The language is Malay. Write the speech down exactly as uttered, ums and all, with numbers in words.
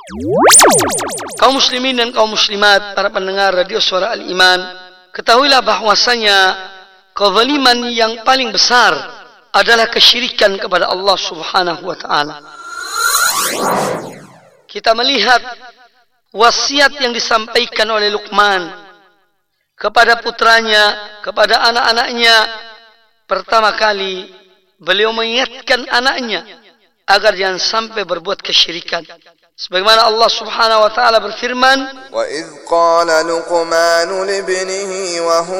Kaum muslimin dan kaum muslimat, para pendengar radio Suara Al-Iman, ketahuilah bahwasanya kezaliman yang paling besar adalah kesyirikan kepada Allah Subhanahu wa taala. Kita melihat wasiat yang disampaikan oleh Luqman kepada putranya, kepada anak-anaknya. Pertama kali beliau mengingatkan anaknya agar jangan sampai berbuat kesyirikan. Sebagaimana Allah Subhanahu wa taala berfirman, "Wa idz qala Luqman li ibnihi wa